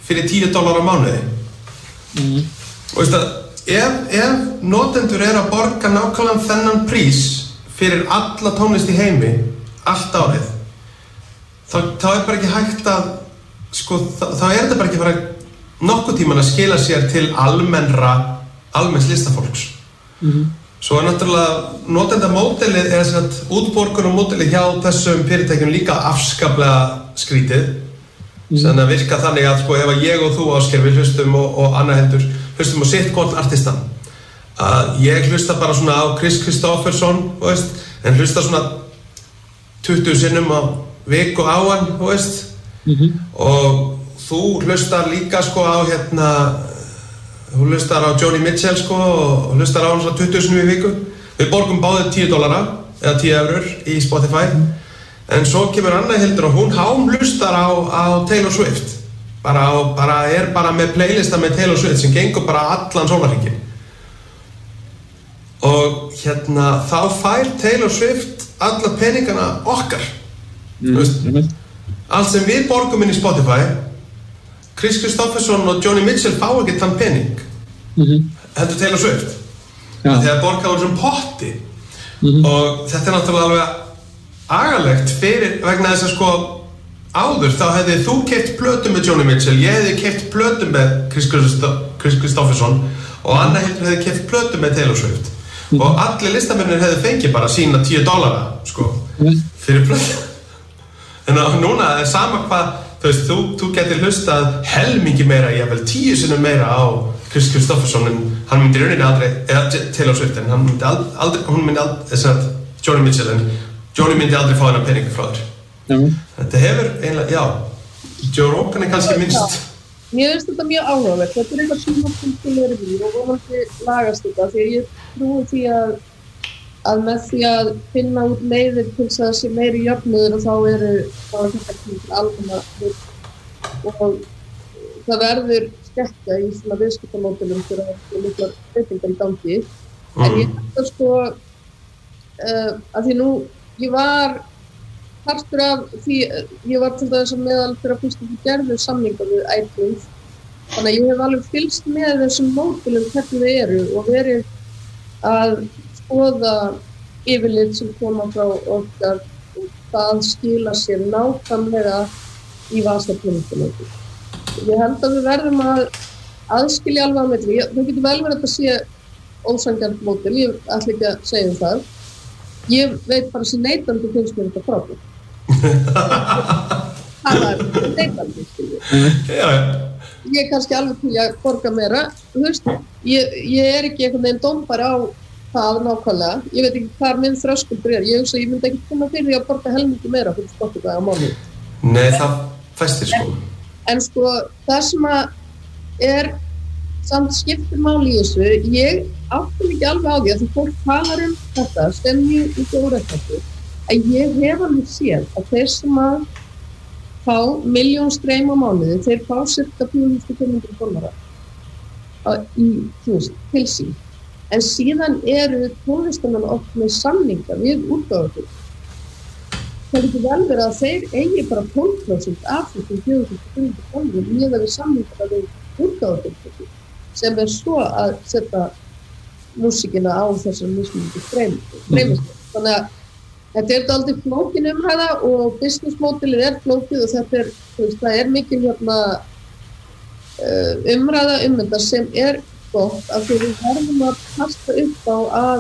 fyrir $10 á mánuði. Og veist að ef notendur að borga nákvæmlega þennan prís fyrir alla tónlist í heimi allt árið, þá bara ekki hægt að sko, þá þetta bara ekki fara nokkuð tíman að skila sér til almenns listafólks. Svo náttúrulega notendamódelið sem sagt útborgunarmódelið hjá þessum fyrirtækjum líka afskaplega skrítið. Sem að virka þannig að sko ef að ég og þú Ásgeir við hlustum og Anna Hildur hlustum á sitt hvort artistan. Ég hlusta bara svona á Chris Kristofferson, veist, en hlusta svona 20 sinnum á viku á hann, veist. Og þú hlustar líka sko á þú hlustar á Joni Mitchell sko og hlustar á hann svona 20 sinnum í viku. Við borgum báðir $10 eða 10 eurur í Spotify. En svo kemur Anna Hildur og hún hlustar á Taylor Swift. Bara með playlista með Taylor Swift sem gengur bara allan sólarhringinn. Og þá fær Taylor Swift alla peningana okkar. Allt sem við borgum inn í Spotify, Chris Kristofferson og Joni Mitchell fá ekki þann pening. Heldur Taylor Swift. Þegar borgað úr þessum potti. Og þetta náttúrulega alveg agalegt vegna þess að sko áður þá hefði þú keypt plötu með Joni Mitchell, ég hefði keypt plötu með Chris Kristofferson og Anna Hildur hefði keypt plötu með Taylor Swift. Og allir listamennir hefði fengið bara sína $10 sko fyrir plötu. En núna sama hvað, þú veist, þú getur hlustað helmingi meira, jafnvel 10 sinnum meira á Chris Kristofferson en hann myndi í rauninni aldrei, eða Taylor Swift en hún myndi aldrei, Joni Mitchell en Joni myndi aldrei fá hennar peningi frá þér. Þetta hefur einlega, já, Joe Rogan kannski minnst. Mér finnst þetta mjög áhugavert. Þetta eitthvað sem nokkuð til við og vonandi lagast þetta því að ég trúi því að með því að finna út leiðir til þess að það sé meiri jöfnuður og þá þetta til almenna og það verður skekka í svona viðskiptamódelum fyrir að það er miklar breytingar í gangi. En ég held að sko að því nú ég var partur af því, ég var til dæmis meðal fyrir að fyrst ekki gerðu samningar við iTunes, þannig að ég hef alveg fylgst með þessum módelum hvernig þau eru og verið að skoða yfirlit sem koma frá okkar og það skila sér nákvæmlega í vasapinningunum. Ég held að við verðum að aðskilja alveg á milli. Það getur vel verið að þetta sé ósanngjarnt módel, ég ætla ekki að segja það. Ég veit bara sem neytandi finnst mér þetta frábært. Það er neytandi, ég kannski alveg til að borga meira, þú veist, ég ekki einhvern veginn dómbær á það nákvæmlega, ég veit ekki hvað minn þröskuldur ég hugsa, ég myndi ekki finna fyrir því að borga helmingi meira fyrir Spotify á mánuði. Nei, það fæstir sko. En sko, það sem að samt skiptir máli í þessu, ég átti ekki alveg á því að því fólk talar þetta sem mjög órættmætt, að ég hef alveg séð að þeir sem að fá 1 milljón streym á mánuði, þeir fá cirka $400 til sín. En síðan eru tónlistamenn oft með samningar við útgáfendur. Það getur vel verið að þeir eigi bara 12% af þessum $400 miðað við samningar við útgáfendur sem svo að setja músíkina á þessar mismunandi streymistöð. Þannig að þetta dálítið flókin umræða og business modelið flókið og þetta það mikil umræða þetta sem gott af því við verðum að kasta upp á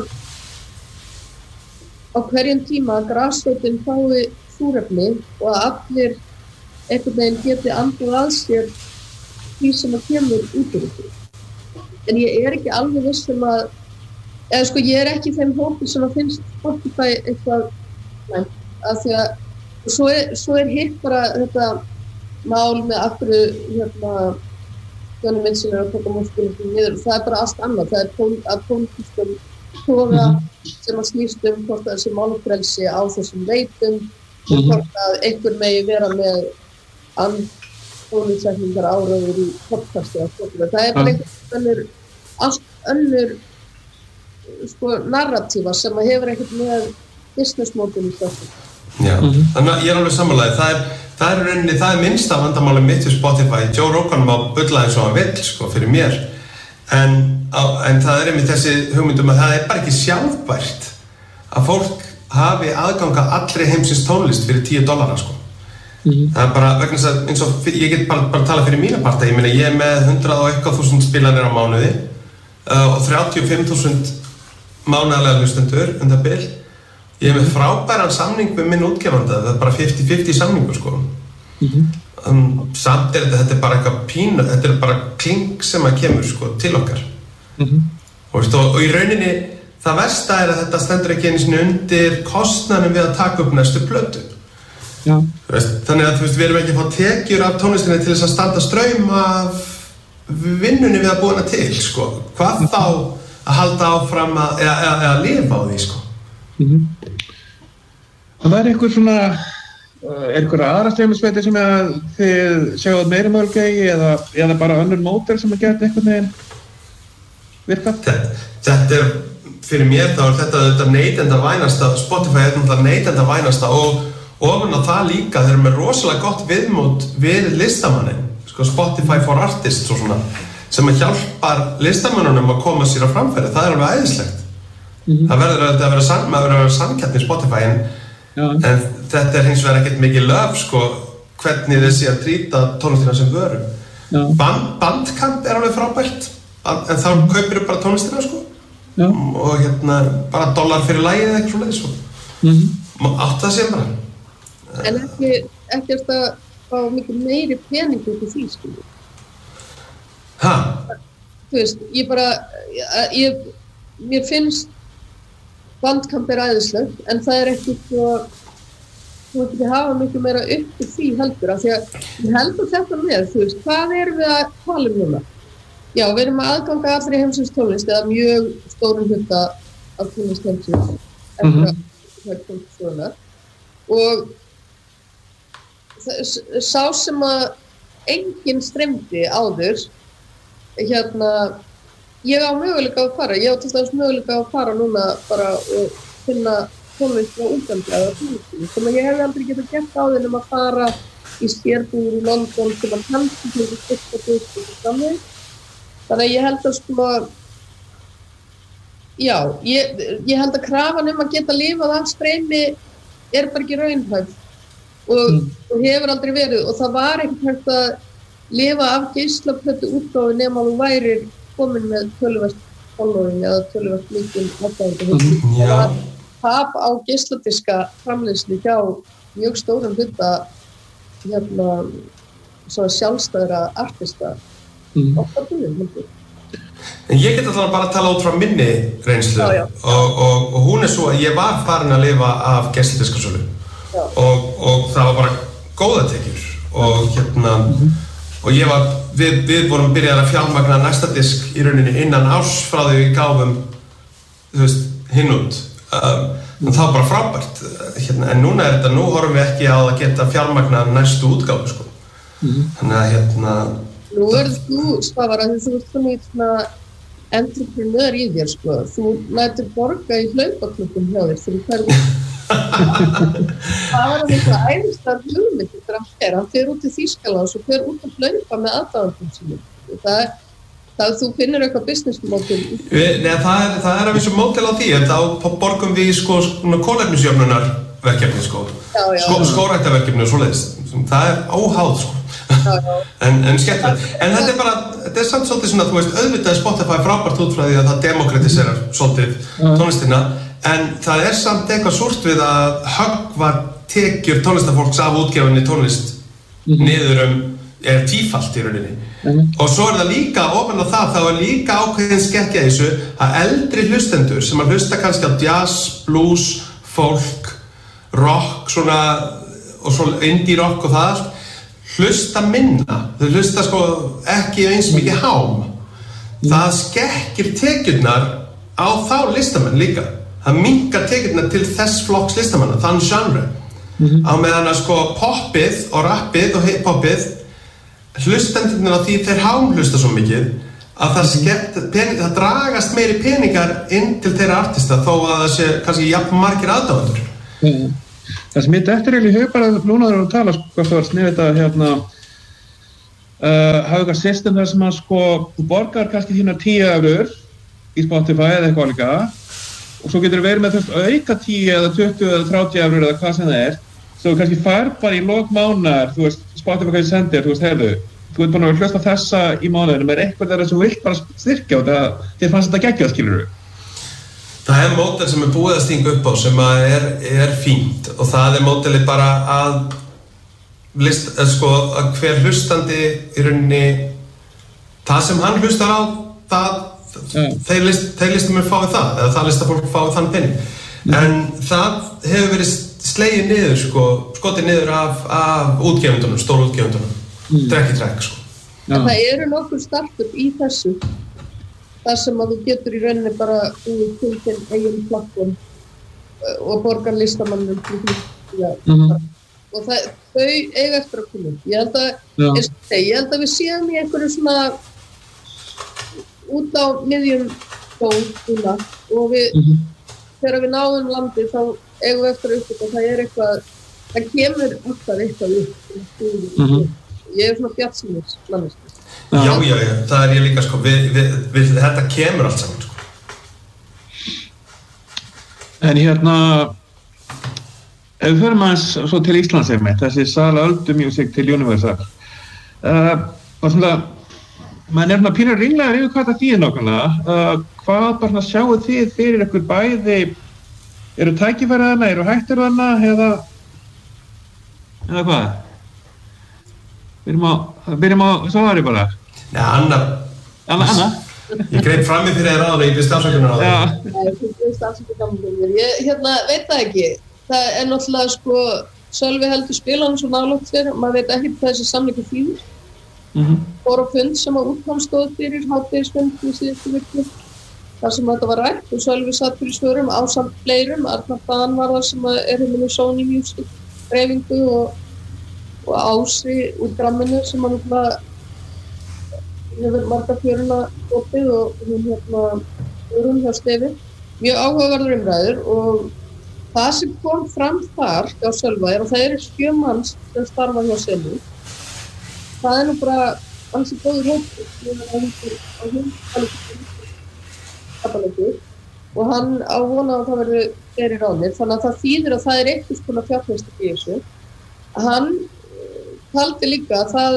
hverjum tíma að grassrótin fái súrefni og að allir einhvern veginn geti andað að sér því sem að kemur út úr því. En ég ekki alveg viss að eða sko ég ekki í þeim hópi sem að finnst Spotify eitthvað að því að svo hitt bara þetta mál með af hverju Joni Mitchell að taka músíkina niður, það bara allt annað, það að pólitískum toga sem að snýst hvort að þessi málfrelsi á þessum leitum og hvort að einhver megi vera með bólusetningar áraður í podcasti það bara einhver allt önnur sko narratífa sem að hefur ekkert með business model í þessu. Já, þannig að ég alveg sammálaði, það rauninni, það minnsta vandamáli mitt við Spotify. Joe Rogan má bulla eins og hann vill, sko, fyrir mér. En það einmitt þessi hugmyndum að það bara ekki sjálfbært að fólk hafi aðgang að allri heimsins tónlist fyrir $10, sko. Það bara vegna þess að eins og ég get bara tala fyrir mína parta. Ég meina, ég með 100,000 spilanir á mánuði og 35,000 mánaðarlega hlustendur það bil. Ég með frábæran samning með minn útgefanda. Það bara 50-50 samningur, sko. Samt þetta bara eitthvað þetta bara kling sem að kemur, sko, til okkar. Og í rauninni það versta að þetta stendur ekki einu sinni undir kostnaðinum við að taka upp næstu plötu. Já. Þannig að við erum ekki að fá tekjur af tónlistinni til þess að standa straum af vinnunni við að búa hana til, sko. Hvað þá að halda áfram eða lifa á því, sko. Það einhver svona einhver aðra streymisveiti sem þið sjáðu meiri möguleiki eða bara önnur mótel sem geta einhvern veginn virkað? Þetta fyrir mér þá þetta neytendavænasta. Spotify náttúrulega neytendavænasta og ofan á það líka, þeir eru með rosalega gott viðmót við listamannin, sko, Spotify for Artists og svona, sem að hjálpar listamannunum að koma sér á framfæri. Það alveg æðislegt. Það verður að vera samkeppni í Spotify, en þetta hins vegar ekkert mikið löf, sko, hvernig þeir sé að trýta tónlistina sem vöru. Bandcamp alveg frábært, en þá kaupir bara tónlistina, sko, og bara $1 fyrir lagið eða eitthvað svoleiðis, sko. Átt það sé bara. En ekki að fá mikið meiri pening út í því, skilur. Þú veist, mér finnst Bandcamp æðislegt, en það ekki svo, þú veit ekki hafa mikið meira upp til því heldur, af því að ég heldur þetta með, þú veist, hvað erum við að tala núna? Já, við erum að aðganga allri heimsins tónlist, eða mjög stórum hluta af tónlist heimsins, og sá sem að enginn streymdi áður, ég á möguleika að fara, ég á til dæmis möguleika að fara núna bara og finna tónlist frá útlandi eða tónlistinu, sem að ég hefði aldrei getað gert áður að fara í sérbúður í London til að kannski til að styrka tónlist og framveg. Þannig að ég held að sko, já, ég held að krafan að geta lifað af streymi bara ekki raunhæf. Og hefur aldrei verið, og það var ekkert hægt að lifa af geislaplötu útgáfu nema þú værir komin með töluvert following eða töluvert mikil aðdáendur. Það var tap á geisladiska framleiðslu hjá mjög stórum hluta svona sjálfstæðra artista okkar búin. En ég get alltaf bara að tala út frá minni reynslu og hún svo að ég var farin að lifa af geisladiskasölu. Og það var bara góða tekjur og við vorum byrjað að fjármagna næsta disk í rauninni innan árs frá því við gáfum hinn út. Það var bara frábært, en núna nú horfum við ekki á að geta fjármagna næstu útgáfu, sko. Þannig að Nú þú, Svavar, að þú svona entrepreneur í þér, sko. Þú lætur borga í hlaupaklubum hjá þér fyrir hverju. Það var eitthvað æðistar hugmynd þegar hann fer út í Þýskaland og fer út að hlaupa með aðdáendum sínum. Þú finnur eitthvað business model. Nei, það að vissu módel á því, en þá borgum við sko kólefnisjöfnunarverkefni, sko. Skógræktarverkefni og svoleiðis. Það óháð, sko. En skemmtilegt. En þetta samt svolítið svona, þú veist, auðvitað Spotify frábært út frá því að það demokratiserar svolítið tónlistina. En það samt eitthvað súrt við að höggva tekjur tónlistafólks af útgefinni tónlist niður tífalt í rauninni. Og svo það líka, ofan á það, þá líka ákveðin skekkja þessu að eldri hlustendur sem að hlusta kannski á jazz, blues, folk, rock, svona, og svo indie rock og það, hlusta minna. Þau hlusta sko ekki eins mikið hám. Það skekkir tekjurnar á þá listamenn líka. Það minnkar tekjurnar til þess flokks listamanna, þann genre. Á meðan að sko poppið og rappið og hip-hopið hlustendurnir á því þeir hámhlusta svo mikið að það dragast meiri peningar inn til þeirra artista þó að það sé kannski jafn margir aðdáendur. Það sem ég dettur eiginlega í hug bara núna þegar við tala, hvort það var sniðið að hafa eitthvað system þar sem að þú borgar kannski þínar 10 eurur í Spotify eða eitthvað líka og svo getur verið með auka 10 eða 20 eða 30 eurur eða hvað sem það svo kannski fær bara í lok mánaðar, Spotify kannski sendir, heyrðu, þú ert búin að hlusta þessa í mánuðinum, eitthvað þeirra sem þú vilt bara styrkja og þér fannst þetta geggjað, skilurðu? Það módel sem búið að stinga upp á sem er fínt og það módelið bara að hver hlustandi í rauninni það sem hann hlustar á þeir listamönnum fái það eða það listafólk fái þann penning en það hefur verið slegið niður skotið niður af útgefendunum, stóru útgefendunum trekk í trekk En það eru nokkur startup í þessu þar sem að þú getur í rauninni bara til þinn eigin plattform og borgar listamannum og þau eiga eftir að koma. Ég held að við séum í einhverju svona út á miðjum núna og þegar við náum landið þá eigum við eftir að uppgöta það kemur alltaf eitthvað upp. Ég svona bjartsýnis manneskja. Já, það ég líka þetta kemur allt saman En ef við förum aðeins svo til Íslands þessi sala Öldu Music til Universal og svona maður pínur ringlegar yfir hvað það þýðir nákvæmlega hvað bara sjáu þið fyrir ykkur bæði eru tækifæri þarna, eru hættur þarna eða hvað? Byrjum á Svari bara Anna Ég greip fram í fyrir þér áður ég byrst afsökunar á þér Ég byrst afsökunar á þér Ég veit það ekki það náttúrulega Sölvi heldur spilanum svo nálægt fyrir maður veit ekki hvað þessi samningur þýðir fór á fund sem að útkom stóð fyrir hádegisfund í síðustu viku þar sem þetta var rætt og Sölvi satt fyrir svörum ásamt fleirum Arnar Dan var það sem er Sony Music dreifingu og Ási úr gramminu sem hann hefur marga fjöruna opið og hún hjá Stefi mjög áhugaverður umræður og það sem kom fram þar hjá Sölva og það eru 7 manns sem starfa hjá Sölvi það nú bara ansi góður hópur og hann á vona að það verður fleiri ráðnir þannig að það þýðir að það einhvers konar fjárfesting í þessu hann taldi líka að það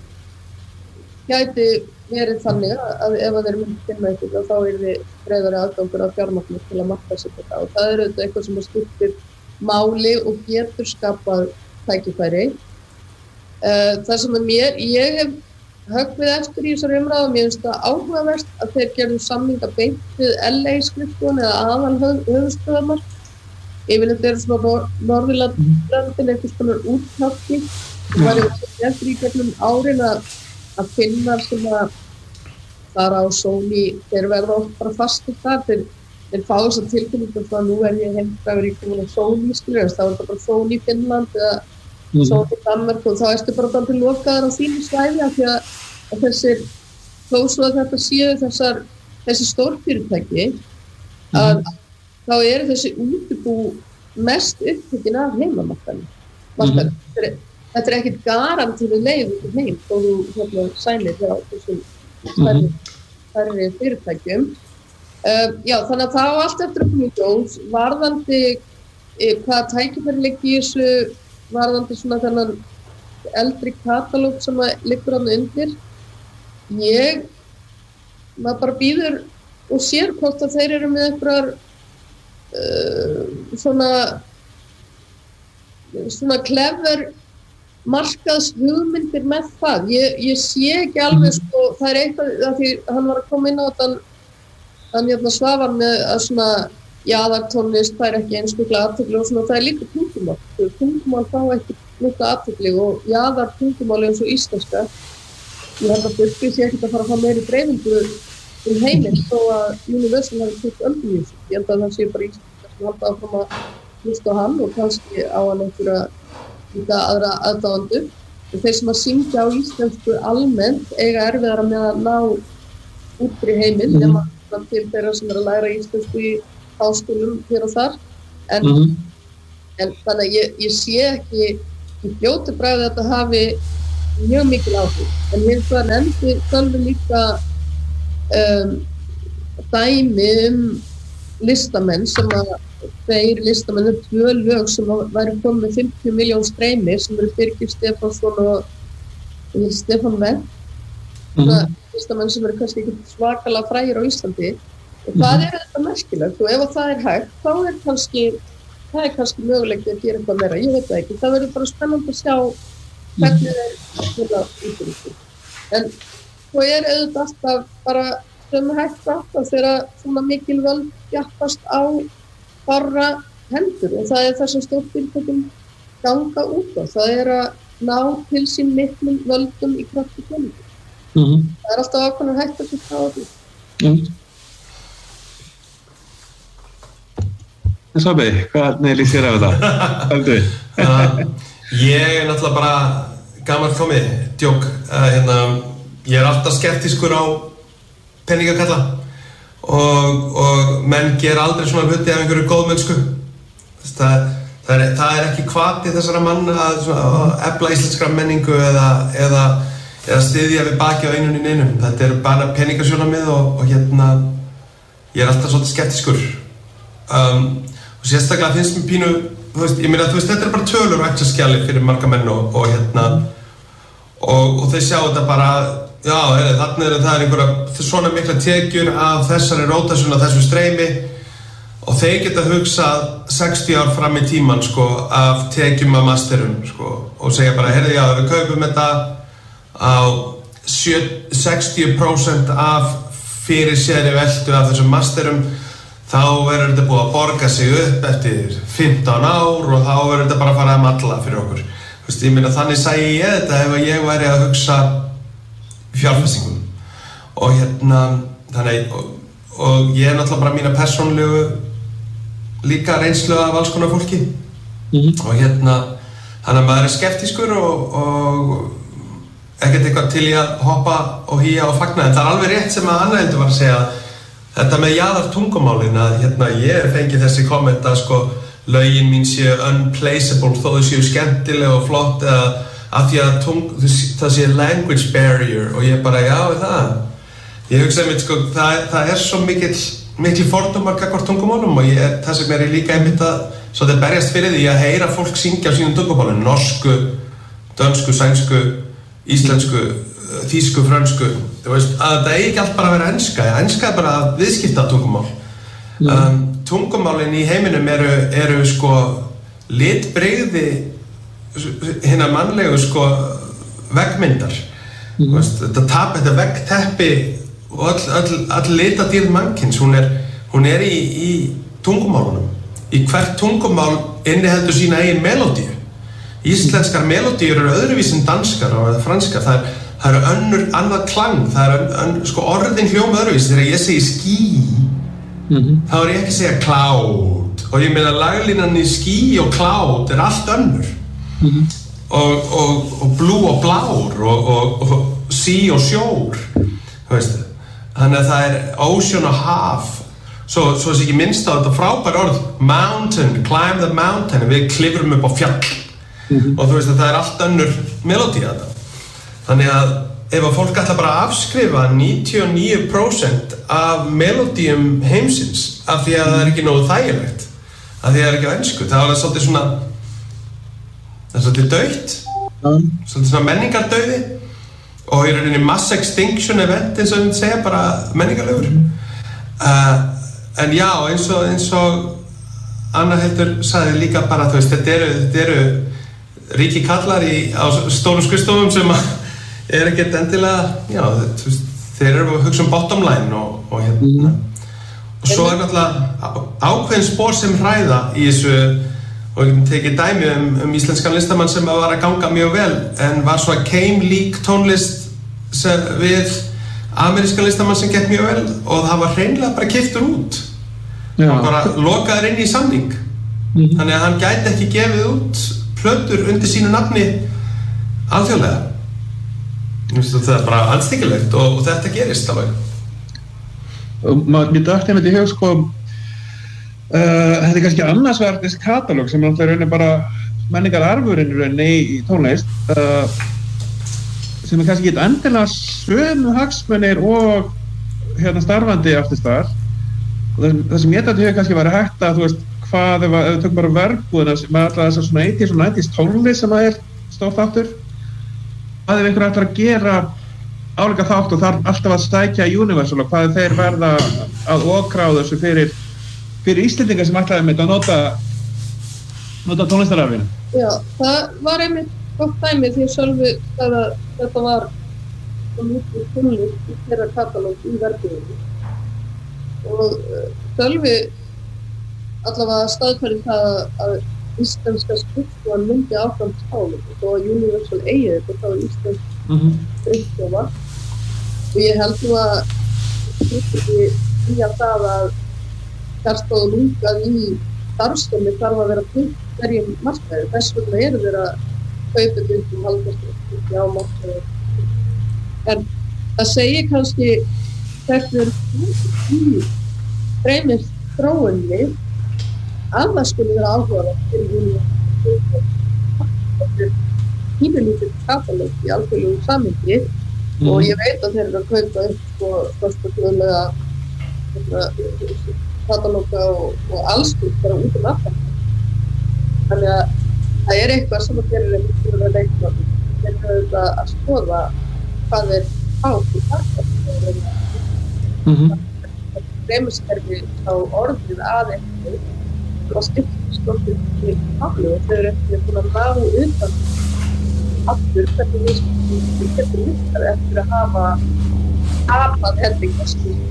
gæti verið þannig að ef þeir myndi finna eitthvað þá yrði breiðari aðgangur af fjármagni til að markaðsetja þetta og það auðvitað eitthvað sem skiptir máli og getur skapað tækifæri. Það sem ég hef höggvið eftir í þessari umræðu mér finnst það áhugavert að þeir gerðu samninga beint við LA skrifstofuna eða aðal höfuðstöðarnar. Yfirleitt eru svona Norðurlandin einhvers konar útknátti og var eftir í gegnum árin að finna sem að fara á Sony, þeir verða oft bara fastir þar, þeir fá þess að tilkynningum frá nú ég heimdagur í komin á Sony skilur, þá þetta bara Sony Finnland eða Sony Danmark og þá ertu bara til lokaðar á þínu svæði af því að þessir, þó svo að þetta séu þessi stórfyrirtæki að þá eru þessi útibú mest upptekin af heimamarkaðnum. Þetta ekkert garantíð leið út í heim þó þú sænir hjá þessum stærri fyrirtækjum. Þannig að það á allt eftir að koma í ljós varðandi hvaða tækifæri liggi í þessu varðandi svona þennan eldri katalóg sem liggur þarna undir. Maður bara bíður og sér hvort að þeir eru með einhverjar svona clever markaðs hugmyndir með það. Ég sé ekki alveg það er eitthvað af því hann var að koma inn á þetta hann Svavar með að svona jaðartónlist fær ekki einstaklega athygli og svona það er líka tungumál. Tungumál fá ekki mikla athygli og jaðartungumál eins og íslenska. Ég held að Björki sé ekkert að fara að fá meiri dreifingu heiminn þó að Universal hafi keypt Öldu Music. Ég held að það sé bara íslenska sem halda áfram að hlusta á hann og kannski á hann einhverja líka aðra aðdáendur. Þeir sem að syngja á íslensku almennt eiga erfiðara með að ná út fyrir heiminn nema til þeirra sem að læra íslensku í háskólum hér og þar. En þannig að ég sé ekki í fljótu bragði að þetta hafi mjög mikil áhrif. En hins vegar nefndi Sölvi líka dæmi listamenn sem að þeir listamenn 2 lög sem væri komið með 50 miljón streymi sem eru Birgir Stefánsson og Stefán Wendt. Listamenn sem eru kannski ekki svakalega frægir á Íslandi og það þetta merkilegt og ef það hægt þá það kannski möguleiki að gera eitthvað meira, ég veit það ekki, það verður bara spennandi að sjá hvernig þeir útbyrjum. En svo auðvitað alltaf bara sömu hægt alltaf þegar svona mikil völd jafnast á fárra hendur og það það sem stórfyrirtækin ganga út á, það að ná til sín miklum völdum í krafti peninga. Það alltaf ákveðnar hægt að þetta á því. En Svabi, hvernig líst þér á þetta? Ég náttúrulega bara gamall Tommi, djók. Ég alltaf skeptískur á peningakalla og menn gera aldrei svona hluti af einhverju góðmennsku. Það ekki hvati þessara manna að efla íslenskra menningu eða styðja við baki á einum. Þetta bara peningasjónarmið og ég alltaf svolítið skeptískur. Og sérstaklega finnst mér pínu, ég meina þetta bara tölur og Excel-skjali fyrir marga menn og þeir sjá þetta bara, já, þannig það einhverja svona mikla tekjur af þessari rótasjón af þessu streymi og þeir geta hugsað 60 ár fram í tímann af tekjum af masterum og segja bara, já, við kaupum þetta á 60% af fyrirséðri veltu af þessum masterum þá verður þetta búið að borga sig upp eftir 15 ár og þá verður þetta bara að fara að malla fyrir okkur. Ég meina þannig sæi ég þetta ef ég væri að hugsa fjárfestingum. Og þannig, og ég náttúrulega bara mína persónlegu líka reynslu af alls konar fólki. Og þannig að maður skeptískur og ekkert eitthvað til í að hoppa og hýja og fagna. En það alveg rétt sem að Anna Hildur var að segja þetta með jaðartungumálin að ég fengi þessi komment að lögin mín séu unplaceable þó þau séu skemmtileg og flott eða af því að það sé language barrier og ég bara, já, það. Ég hugsaði mér, það svo mikil fordómar gagnvart tungumálum og það sem ég líka einmitt að berjast fyrir því að heyra fólk syngja á sínum tungumálum, norsku, dönsku, sænsku, íslensku, þýsku, frönsku. Að þetta ekki allt bara að vera enska. Enska bara viðskipta tungumál. Tungumálin í heiminum eru litbrigði hinna mannlegu veggmyndar. Þetta veggteppi og all litadýrð mannkins, hún í tungumálunum. Í hvert tungumál inniheldur sína eigin melódíu. Íslenskar melódíur eru öðruvís en danskar og franskar. Það eru annað klang, það orðin hljóma öðruvís. Þegar ég segi ský, þá ég ekki að segja cloud. Og ég meina laglínan í ský og cloud allt önnur. Og blue og blár og sea og sjór. Þannig að það ocean og haf. Svo sé ekki minnst á þetta frábæra orð, mountain, climb the mountain. Við klifrum upp á fjall. Og það allt önnur melódía þetta. Þannig að ef að fólk ætla bara að afskrifa 99% af melódíum heimsins af því að það ekki nógu þægilegt, af því að það ekki á ensku, þá það svolítið svona, það svolítið dautt, svolítið svona menningardauði og í rauninni mass extinction event eins og það segja bara menningarlegur. En já, eins og Anna Hildur sagði líka bara, þetta eru ríki kallar á stórum skrifstofum sem ekkert endilega, já, þeir eru að hugsa bottom line og svo náttúrulega ákveðin spór sem hræða í þessu og ég tekið dæmi íslenskan listamann sem var að ganga mjög vel en var svo að came lík tónlist við amerískan listamann sem gekk mjög vel og það var hreinlega bara keyptur út og bara lokaður inn í samning þannig að hann gæti ekki gefið út plötur undir sínu nafni alþjóðlega. Það er bara anstíkilegt og þetta gerist alveg. Mér dætti einmitt í hug Þetta kannski annarsvert þessi katalóg sem náttúrulega raunin bara menningararfurinn raunin í tónlist sem kannski ekki endilega sömu hagsmunir og starfandi artistar og það sem ég þetta hefur kannski verið hægt að þú veist hvað ef við tökum bara verbúðina með alla þessar svona 80s og 90s tónlist sem það stór þáttur hvað ef einhver ætlar að gera álíka þátt og þarf alltaf að stækja Universal og hvað þeir verða að okra á þessu fyrir Íslendingar sem ætlaði með að nota tónlistararfinu. Já, það var einmitt gott dæmi því Sölvi sagði að þetta var svo mikið tónlist í þeirra katalóg í verbúðinni og Sölvi allavega staðfæri það að íslenska skrifstofan myndi áfram tálum og þó að Universal eigi þetta þá er íslensk skrifstofa og ég held nú að skrifstofi í að það að Kjarstað og lungað í starfstömi þarf að vera punkt hverjum markaði. Þess vegna eru þeir að kaupa upp haldastöð á markaði. En það segir kannski hvernig í dreymist þróunni að það skulle vera áhugavert fyrir pínulítið katalóg í alþjóðlegu samhengi og ég veit að þeir eru að kaupa upp og kostnaðlega katalóga og allskuð bara út aftan. Þannig að það er eitthvað sem að gerir eitthvað fyrir að leikna. Þeir eru auðvitað að skoða hvað þeir fá til katalóg. Það dreymskerfi á orðið að eitthvað og skiptiskortið til aflu og þau eru eftir búin að ná utan aftur hvernig við getum lyftar eftir að hafa apað hendingarskil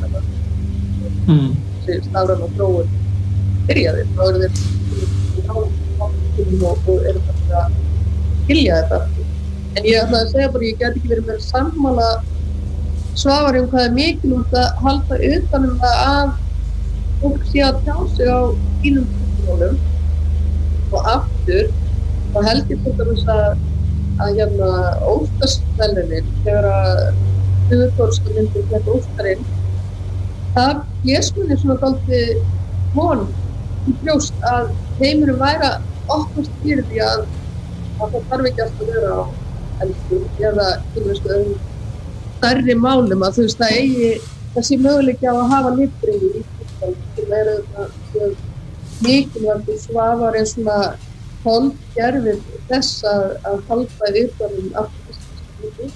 stafræna þróun byrjaði. Þá eru þeir og eru bara að skilja þetta. En ég ætlaði að segja bara, ég get ekki verið meira sammála Svavari hvað er mikilvægt að halda utan það að fólk sé að tjá sig á sínum tungumálum og aftur þá held ég til dæmis að Óskarsverðlaunin þegar að Suðurþórska myndi þetta Óskarinn það blés manni svona dálítið von í brjóst að heimurinn væri að opnast fyrir því að það þarf ekki alltaf að vera á ensku eða stærri málum að þú veist það eigi þessi möguleiki á að hafa litbrigði í Ísland sem eru mikilvægt Svavar er svona hálfgerfið þess að halda utanum aftur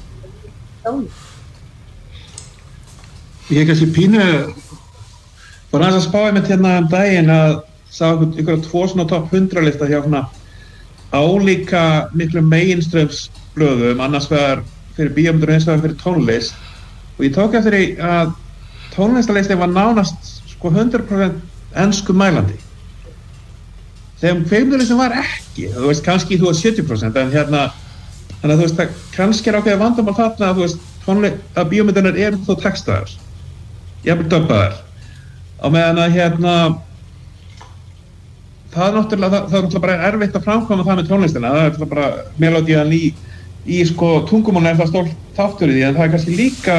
Ég kannski pínu bara aðeins að spáði með hérna daginn að sá einhverja 2 svona topp 100 lista hjá svona álíka miklu meginströmsblöðum annars vegar fyrir bíómyndir og eins vegar fyrir tónlist og ég tók eftir því að tónlistarlisti var nánast sko 100% ensku mælandi þegar kvikmyndarlistin var ekki þú veist kannski þú veist 70% en hérna þannig að þú veist það kannski ákveðið vandamál þarna að þú veist að bíómyndirnar eru þó textaðar jafnvel dubbaðar á meðan að hérna það er náttúrulega bara erfitt að framkvæma það með tónlistina það er bara melodían í sko tungumálinu er það stór þáttur í því en það er kannski líka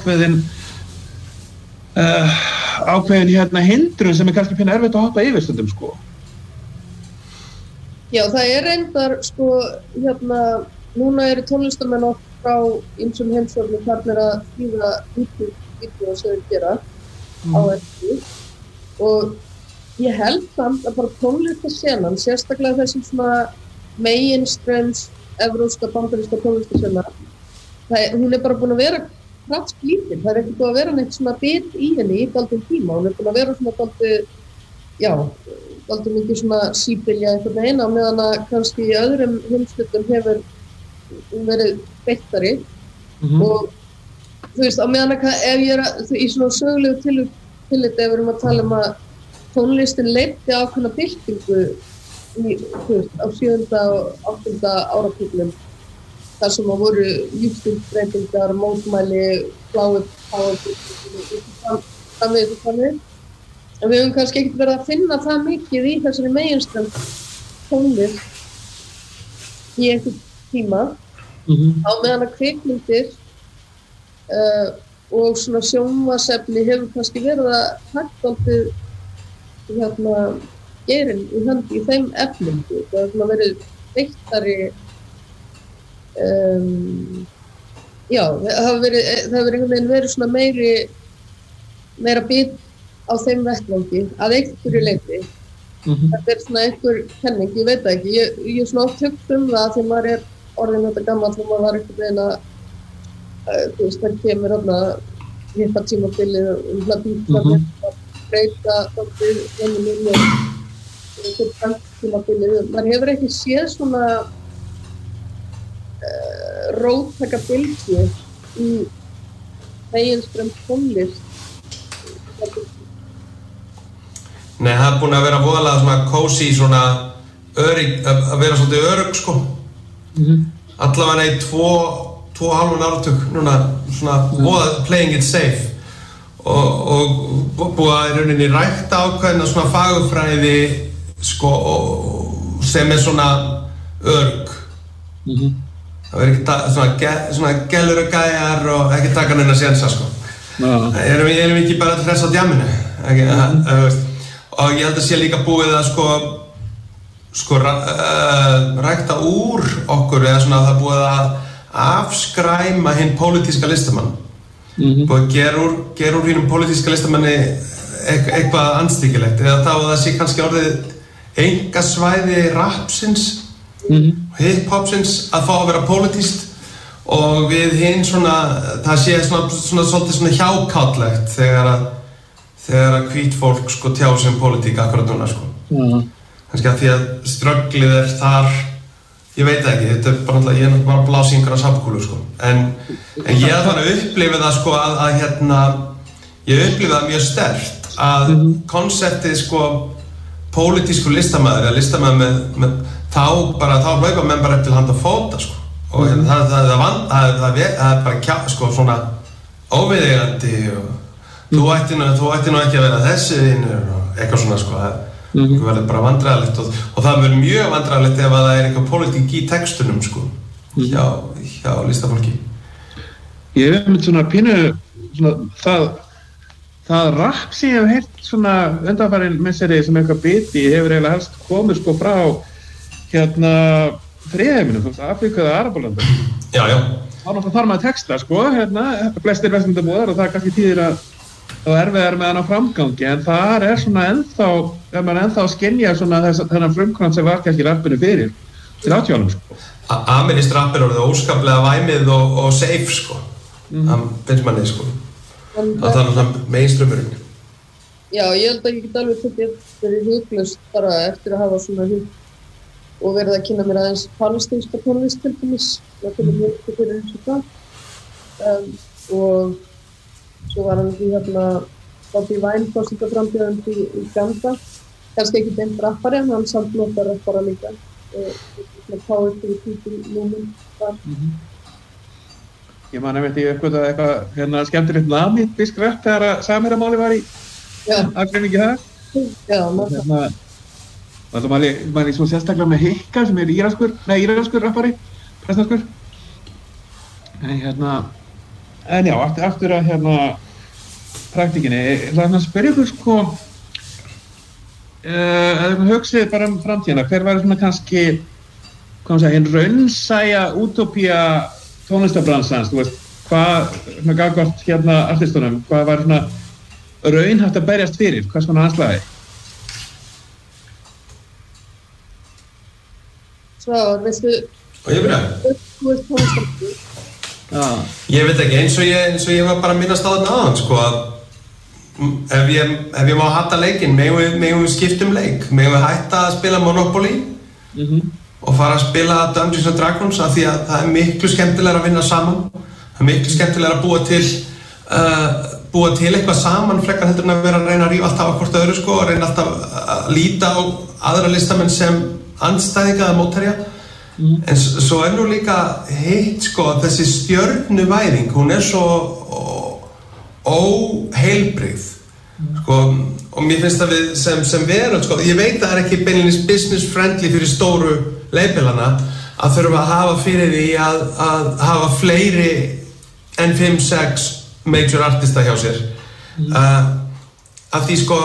ákveðin hérna hindrun sem er kannski pínu erfitt að hoppa yfir stundum sko Já, það er reyndar sko hérna núna eru tónlistarmenn oft frá ýmsum heimshornum farnir að þýða vídeó sem þeir gera á eftir og ég held samt að bara tónlistarsenan, sérstaklega þessum svona meginströms evrópska, bandaríska tónlistarsena hún er bara búin að vera kraftslítil, það er ekki búin að vera neitt svona bit í henni í dálítinn tíma, hún er búin að vera svona dálítið mikið svona síbylja einhvern veginn á meðan að kannski í öðrum heimshlutum hefur verið beittari og þú veist, á meðan að ef ég er í svona sögulegu tilliti ef við erum að tala að tónlistin leiddi ákveðna byltingu á 7. og 8. áratugnum þar sem að voru lífsstílsbreytingar, mótmæli, þannig. En við höfum kannski ekkert verið að finna það mikið í þessari meginströmm tónlist í einhvern tíma á meðan að kvikmyndir og svona sjónvarpsefni hefur kannski verið að taka alltaf geirinn í hönd í þeim efnum. Það er svona verið veiktari, það hefur einhvern veginn verið svona meira bit á þeim vettvangi að einhverju leyti. Þetta svona einhver kenning, ég veit það ekki. Ég svona oft hugsa það þegar maður orðinn þetta gamall og maður var einhvern veginn að það kemur hippa tímabilið og bíla að breyta þáttið heiminum og einhvern tímabilið. Maður hefur ekki séð svona róttaka bylgju í meginströmm tónlist. Nei, það búin að vera voðalega svona cozy, svona örygg, að vera svolítið örugg, sko. Allavega í 2,5 áratug, núna svona voða playing it safe og búið að í rauninni rækta ákveðna svona fagurfræði, sko, sem svona örugg. Það verður ekki svona gælur og gæjar og ekki taka neina sénsa, sko. Erum við ekki bara að hressa á djamminu, og ég held að sé líka búið að rækta úr okkur eða svona að það búið að afskræma hinn pólitíska listamann. Búið að gera úr hínum pólitíska listamanni eitthvað anstíkilegt eða þá að það sé kannski orðið einkasvæði rapsins hip-hopsins að fá að vera pólitískt og við hinn svona það sé svona svolítið svona hjákátlegt þegar að hvít fólk sko tjá sem pólitík akkurat núna sko. Kannski að því að strögglið þar, ég veit ekki, þetta bara náttúrulega, ég bara að blása í einhverja sapkúlu sko. En ég að þannig upplifið það sko ég upplifið það mjög sterkt að konseptið sko pólitísku listamaður eða listamaður með þá hlaupa menn bara upp til handa fóta sko. Og það er bara sko svona óviðeigandi og þú ætti nú ekki að vera þessi vinur og eitthvað svona sko. Það verður bara vandræðalegt og það verður mjög vandræðalegt ef það er eitthvað pólitík í textunum sko hjá listafólki. Ég hef með svona pínu svona, það rapp sem ég hef heyrt svona undanfarin misseri sem eitthvað biti hefur eiginlega helst komið sko frá þriðheiminum, Afríku eða Arabalanda. Já. Þá náttúrulega þarf maður texta sko, flestir vestlundabúðar og það kannski þýðir að það erfiðar með hann á framgangi, en þar svona ennþá, ef maður ennþá skynja svona þennan frumkvæmt sem var kannski rappinu fyrir 30 sko. Amerískt rapp er orðið óskaplega væmið og safe sko, finnst manni sko. Það er náttúrulega mainströmmurinn. Já, ég held að ég get alveg tekið fyrir huglaust bara eftir að hafa svona hug og verið að kynna mér aðeins palestínska tónlist til dæmis, það fyrir mjög fyrir eins og það. Og svo var hann ekki Bobby Wine forsetaframbjóðandi í Uganda, kannski ekki beint rappari en hann samt notar rappara líka og powerful people movement þar. Ég man einmitt ég uppgötaði eitthvað skemmtilegt namibísk röpp þegar að Samherjamáli var í aðgreiningi það. Já, það var svo sérstaklega með Hikka sem er íranskur rappari, prestnarskur. En já, aftur að praktíkinni, ég ætla að spyrja ykkur sko ef við hugsið bara framtíðina, hver var svona kannski hinn raunsæja útópía tónlistabransans, þú veist, hvað gagnvart artistunum, hvað var svona raunhæft að berjast fyrir, hvað svona anslagi? Svo, veistu, og ég byrja? Þú veist tónlistarbransans. Ég veit ekki, eins og ég var bara að minnast á þarna aðan sko að ef ég má hata leikinn, megum við skipta leik, megum við hætta að spila Monopoly og fara að spila Dungeons & Dragons af því að það er miklu skemmtilegra að vinna saman, það er miklu skemmtilegra að búa til eitthvað saman frekar heldur en að vera að reyna að rífa alltaf á hvort öðru sko og reyna alltaf að líta á aðra listamenn sem andstæðinga eða mótherja. En svo nú líka hitt sko þessi stjörnuvæðing, hún svo óheilbrigð sko, og mér finnst að við sem veröld sko, ég veit að það er ekki beinlínis business friendly fyrir stóru labelana að þurfa að hafa fyrir því að hafa fleiri en 5-6 major artista hjá sér af því sko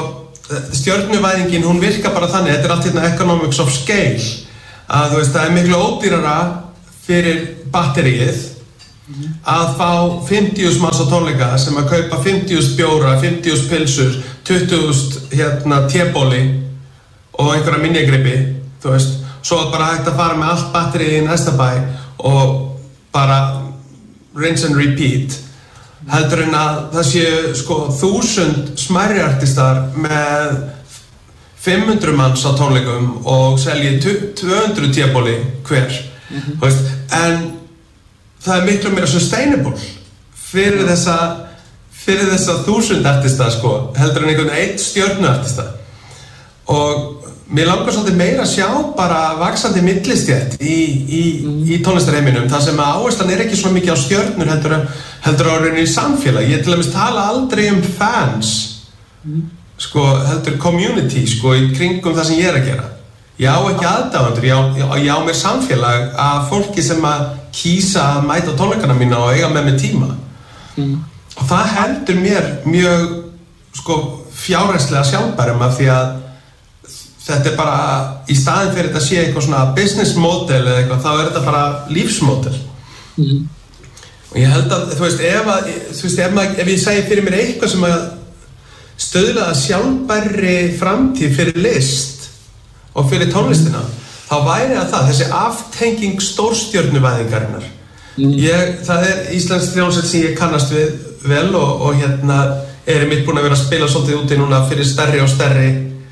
stjörnuvæðingin, hún virkar bara þannig, þetta allt hérna economics of scale, að þú veist, það miklu ódýrara fyrir batteríið að fá 50.000 manns á tónleika sem að kaupa 50.000 bjóra, 50.000 pilsur, 20.000 tébóli og einhverja minjagripi, þú veist, svo bara hægt að fara með allt batterið í næsta bæ og bara rinse and repeat, heldur en að það séu sko 1000 smærri artistar með 500 manns á tónleikum og selji 200 tébóli hver, þú veist, en það miklu meira sustainable fyrir þessa 1000 artista sko, heldur en einhvern einn stjörnuartista. Og mér langar svolítið meira að sjá bara vaxandi millistétt í tónlistarheiminum, þar sem að áherslan ekki svo mikið á stjörnur heldur á rauninni samfélag. Ég til dæmis tala aldrei fans, sko, heldur community, sko, í kringum það sem ég að gera. Ég á ekki aðdáendur, ég á mér samfélag af fólki sem að kýsa að mæta tónleikana mína og eiga með mig tíma. Og það heldur mér mjög, sko, fjárhagslega sjálfbærum af því að þetta bara, í staðinn fyrir þetta sé eitthvað svona business model eða eitthvað, þá þetta bara lífsmodel. Og ég held að, þú veist, ef ég segi fyrir mér eitthvað sem að stöðla að sjálfbærri framtíð fyrir list og fyrir tónlistina, þá væri það þessi aftenging stórstjörnuvæðingarinnar. Það íslensk hljómsveit sem ég kannast við vel og einmitt búin að vera að spila svolítið úti núna fyrir stærri og stærri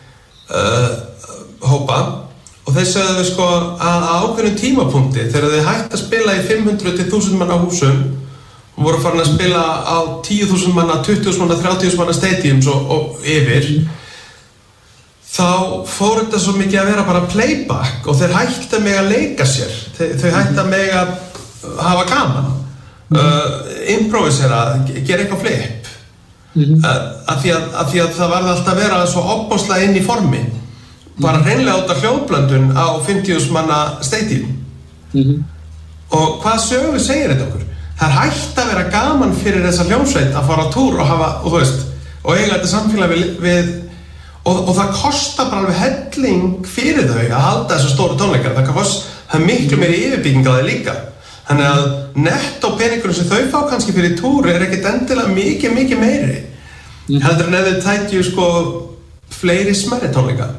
hópa, og þeir sögðu sko að á ákveðnum tímapunkti þegar þeir hætti að spila í 500 til 1000 manna húsum og voru farin að spila á 10.000 manna, 20.000 manna, 30.000 manna stadiums og yfir, þá fór þetta svo mikið að vera bara playback og þeir hætti að mega leika sér, þau hætti að mega hafa gaman, improvisera, gera eitthvað flip, af því að það varði alltaf að vera svo opbóðslega inn í formi, bara hreinlega út af hljóðblöndun á 50.000 manna stadium. Og hvað sögu segir þetta okkur? Það hætti að vera gaman fyrir þessa hljómsveit að fara á túr og hafa, og þú veist, og eiga þetta samfélag við og það kostar bara alveg helling fyrir þau að halda þessu stóru tónleikar. Það miklu meiri yfirbygging á þeir líka. Þannig að nettó peningurinn sem þau fá kannski fyrir túr ekkert endilega mikið meiri. Heldur en ef þau tækju sko fleiri smærri tónleika.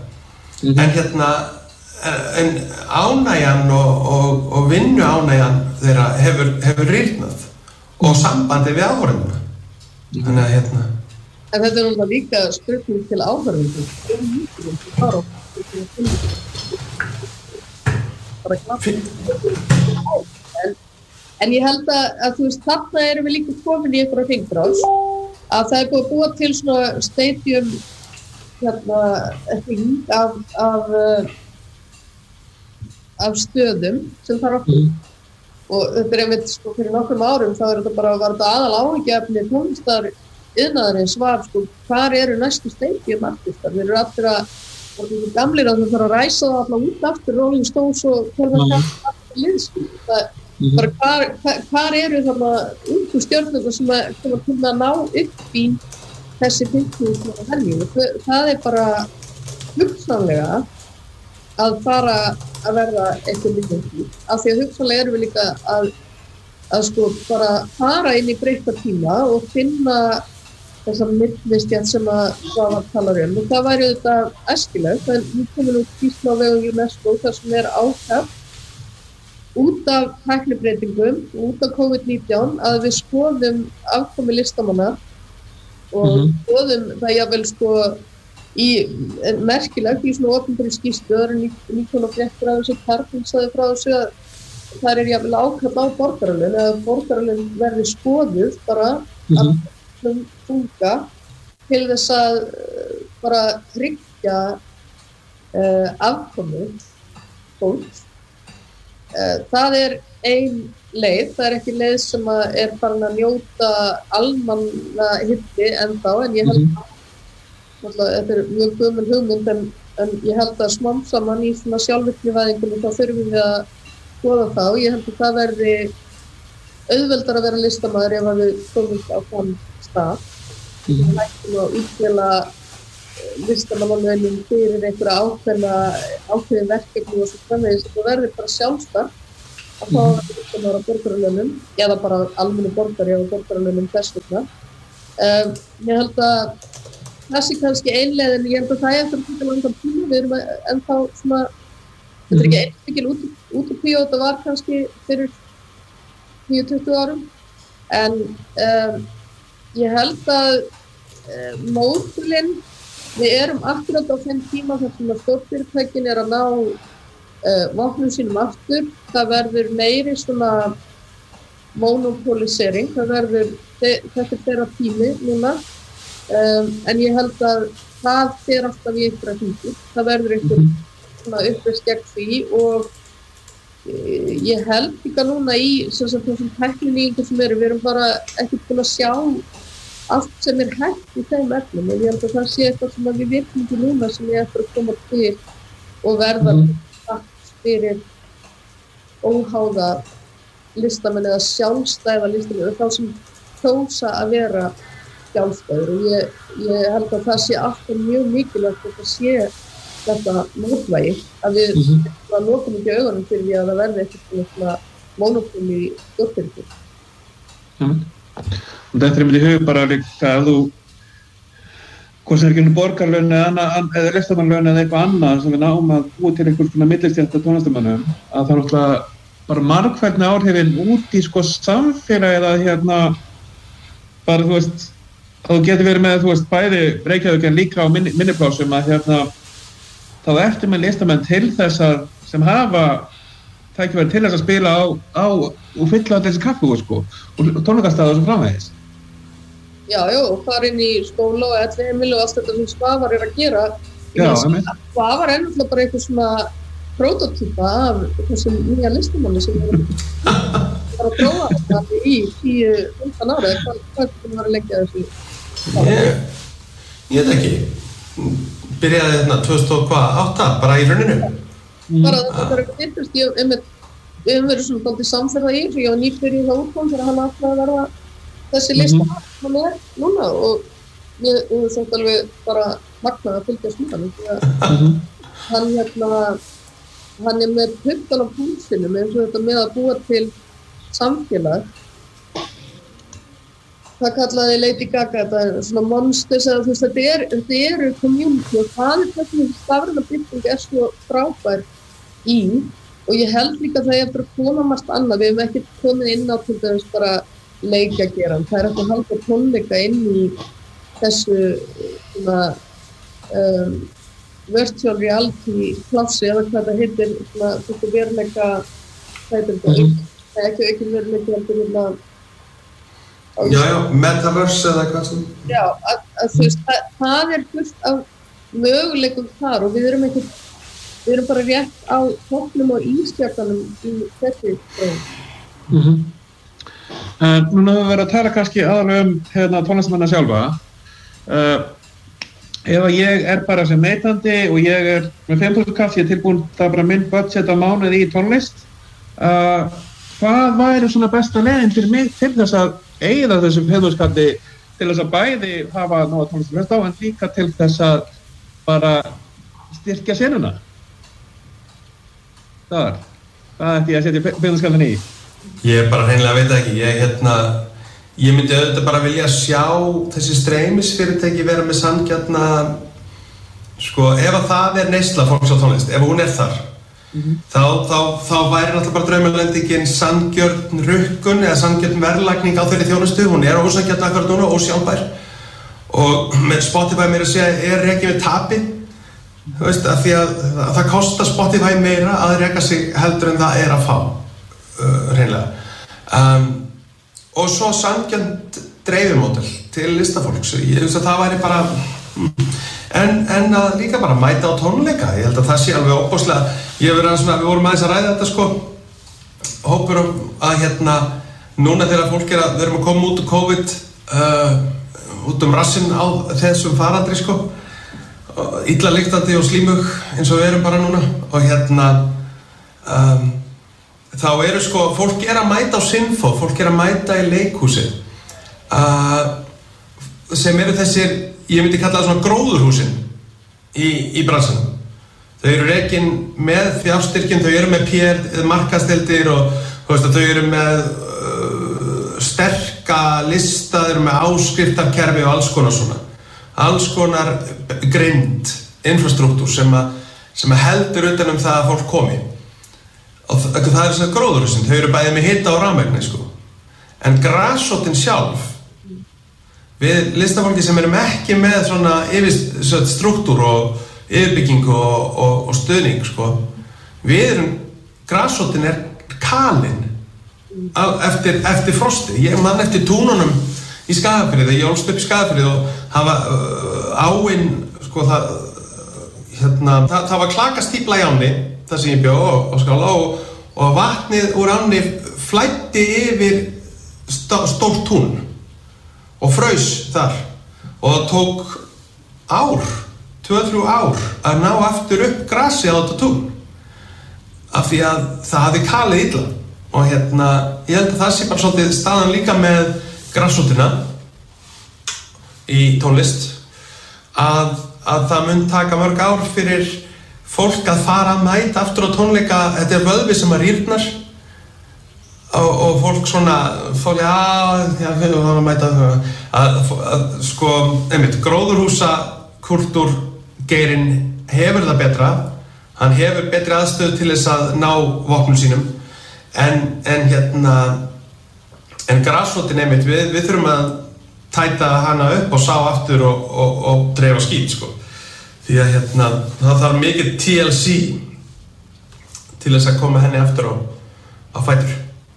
En ánægjan og vinnu ánægjan þeirra hefur rýrnað og sambandi við áhorfendurna. Þannig að En þetta náttúrulega líka spurning til áhorfendur. En ég held að þú veist, þarna erum við líka komin í einhverja hringrás, að það búið að búa til svona stadium af stöðum sem þarf að og þetta einmitt sko fyrir nokkrum árum þá var þetta aðal áhyggjuefni tónlistariðnaðarins var sko hvar eru næstu stadium artistar, þeir eru allir að gamlir að þau þarf að ræsa það alla út aftur Rolling Stones og hvernig liðskil bara hvar eru þarna ungu stjörnur sem að koma að ná upp í þessi 50.000 helmingu. Það bara hugsanlega að fara að verða eitthvað líka af því að hugsanlega erum við líka að sko bara fara inn í breytta tíma og finna þessa millistétt sem að Svavar talar og það væri auðvitað æskilegt en við komum út skýrsla á vegum UNESCO þar sem ákall út af tæknibreytingum út af COVID-19 að við skoðum afkomu listamanna og skoðum það jafnvel sko merkilegt í svona opinberri skýrslu það eru nýkonar fréttir af þessu Karlinn sagði frá þessu að það jafnvel ákall á borgaralaun eða borgaralaun verði skoðuð bara að þunga til þess að bara tryggja afkomu fólks. Það ein leið, það ekki leið sem að farin að njóta almanna hilli ennþá en ég held þetta mjög gömul hugmynd en ég held að smám saman í svona sjálfvirknivæðingunni þá þurfum við að skoða þá. Ég held að það verði auðveldar að vera listamaður ef að við komum á þann stað. Við hættum að útfela listamannalaunum fyrir einhverja ákveðin verkefni og svo framvegis. Það verður bara sjálfstætt að fá listamannar á borgaralaunum eða bara almennu borgari á borgaralaunum þess vegna. Ég held að það sé kannski einleiðin, ég held að það eftir að taka langan tíma, við erum ennþá svona, þetta ekki einmikil útópía og þetta var kannski fyrir 10-20 árum, en ég held að módulinn, við erum akkurat á þeim tíma þar sem að stórfyrirtækin að ná vopnum sínum aftur, það verður meiri svona monopolisering, þetta þeirra tími núna, en ég held að það fer alltaf í einhverja hringi, það verður einhver svona uppreist gegn því og ég held líka núna í þessum tækninýjungum sem við erum bara ekki búin að sjá allt sem hægt í þeim efnum og ég held að það sé eitthvað sem við vitum ekki núna sem ég eftir að koma til og verða fyrir óháða listamenn eða sjálfstæða listamenn eða þá sem kjósa að vera sjálfstæður og ég held að það sé alltaf mjög mikilvægt að það sé þetta mótvægi að við lokum ekki augunum fyrir því að það verði eitthvað monopól í stórfyrirtæki. Og þetta er í hug bara líka að þú hvort sem ekki borgarlaun eða listamannlaun eða eitthvað annað sem við náum að búa til einhvers konar millistétta tónlistarmönnum að það er náttúrulega bara margfældni áhrifin út í samfélagið að bara þú veist að þú getur verið með þú veist bæði Reykjavík en líka á minniplásum að þá ertu með listamenn til þess að sem hafa tækifæri til þess að spila á og fylla á þessi kaffihús og tónleikastaði og svo framvegis. Já, og fara inn í skóla og elliheimili og allt þetta sem Svavar að gera. Svavar náttúrulega bara eitthvað svona prototípa af þessum nýja listamanni sem bara að prófa þetta í 10-15 ára. Hvað er að leggja þessu? Ég veit ekki. Byrjaði 2008 bara í rauninu. Bara þetta er eitthvað fyrst, við höfum verið svona dálítið samferða í þessu, ég var nýbyrjuð á útkom þegar hann ætlaði að verða þessi listamann hann núna og ég þótt alveg bara magnað að fylgjast með hann því að hann með puttan á púlsinum eins og þetta með að búa til samfélag. Það kallaði Lady Gaga þetta svona monsters eða þú veist þetta eru community og það hvernig stafræna bylting svo frábær í og ég held líka að það eftir að koma margt annað, við hefum ekki komið inn á til dæmis bara leikjageran, það eftir að halda tónleika inn í þessu virtual reality plássi eða hvað það heitir þetta veruleika ekki veruleika heldur Já, metaverse eða eitthvað sem Já, þú veist, það fullt af möguleikum þar og við erum bara rétt á toppnum og ísjakanum í þessi Núna höfum við verið að tala kannski aðalega tónlistarmennina sjálfa ef að ég bara sem neytandi og ég með 5.000 kall, ég tilbúin það bara minn budget á mánuði í tónlist hvað væri svona besta leiðin fyrir mig til þess að eyða þessum 5.000 kalli til þess að bæði hafa nóga tónlistarfest á en líka til þess að bara styrkja senuna hvað ætti ég að setja 5.000 kallin í? Ég bara hreinlega veit ekki, ég myndi auðvitað bara vilja sjá þessi streymisfyrirtæki vera með sanngjarna, ef að það neysla fólks á tónlist, ef hún þar, þá væri náttúrulega bara draumalendingin sanngjörn rukkun eða sanngjörn verðlagning á þeirri þjónustu, hún ósanngjarn akkurat núna, ósjálfbær, og með Spotify meira að segja rekið með tapi, þú veist, af því að það kostar Spotify meira að reka sig heldur en það að fá. Hreinlega og svo sanngjarnt dreifimódel til listafólks ég finnst að það væri bara en að líka bara mæta á tónleika ég held að það sé alveg óbúslega við vorum aðeins að ræða þetta hópur að núna þegar fólk við erum að koma út úr COVID út rassinn á þessum faraldri illa lyktandi og slímug eins og við erum bara núna og þá fólk að mæta á Sinfó, fólk að mæta í leikhúsi sem eru þessir, ég myndi kalla það svona gróðurhúsin í bransanum. Þau eru rekin með fjárstyrkjum, þau eru með PR, markaðsdeildir og þau eru með sterka lista, þau eru með áskriftarkerfi og alls konar svona. Alls konar grind, infrastruktúr sem heldur utan það að fólk komi. Og það er þess að gróðurhúsin, þau eru bæði með hita og rafmagni, sko. En grasrótin sjálf, við listafólki sem erum ekki með svona struktúr og yfirbygging og stuðning, sko. Grasrótin kalinn eftir frosti. Ég man eftir túnunum í Skagafirði, ég ólst upp í Skagafirði og hafa áin, sko, það var klakastífla í ánni, það sem ég bjó á Skála og vatnið úr ánni flæddi yfir stórt tún og fraus þar og það tók 2-3 ár að ná aftur upp grasi á þetta tún af því að það hafði kalið illa og ég held að það sé bara svolítið staðan líka með grasrótina í tónlist að það mun taka mörg ár fyrir fólk að fara að mæta aftur á tónleika. Þetta er vöðvi sem að rýrnar og fólk við varum að mæta sko, gróðurhúsakultúrgeirinn hefur það betra, hann hefur betri aðstöðu til þess að ná vopnum sínum en grasrótin við þurfum að tæta hana upp og sá aftur og dreifa skít, sko. Því að það þarf mikið TLC til þess að koma henni aftur á fætur.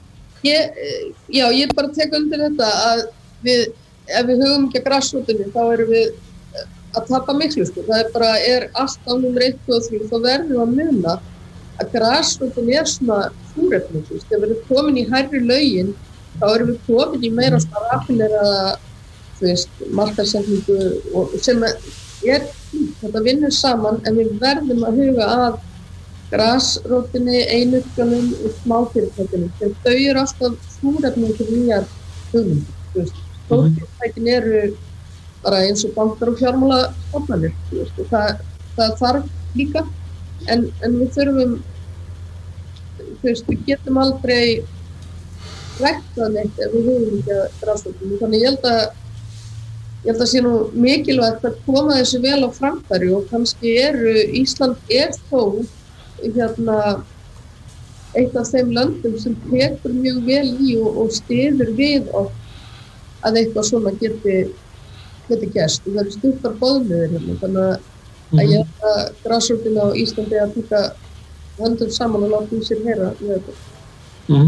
Ég bara tek undir þetta að ef við hugum ekki að grasrótinni þá erum við að tapa miklu, sko. Það er allt á númer 1 og 3, þá verðum við að muna að grasrótin svona súrefni, sko. Þegar við erum komin í hærri lögin þá erum við komin í meira svona raffineraða, markaðssetningu og sem þetta vinnur saman en við verðum að huga að grasrótinni, einyrkjunum og smáfyrirtækjunum sem þau eru alltaf súrefni til nýjar hugmyndir. Stórfyrirtækin eru bara eins og bankar og fjármálastofnanir. Það þarf líka en við þurfum við getum aldrei ræktað neitt ef við hugum ekki að grasrótinni. Þannig ég held að sé nú mikilvægt að koma þessu vel á framfæri og kannski Ísland þó eitt af þeim löndum sem tekur mjög vel í og styður við að eitthvað svona geti gerst og það eru stuttar boðleiðir þannig að ég held að grasrótin á Íslandi að taka höndum saman og láta í sér heyra með þetta.